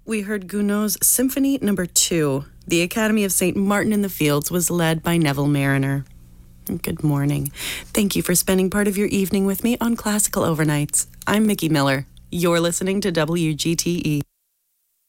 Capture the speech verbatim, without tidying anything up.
We heard Gounod's Symphony Number Two. The Academy of Saint Martin in the Fields was led by Neville Mariner. Good morning. Thank you for spending part of your evening with me on Classical Overnights. I'm Mickey Miller. You're listening to W G T E.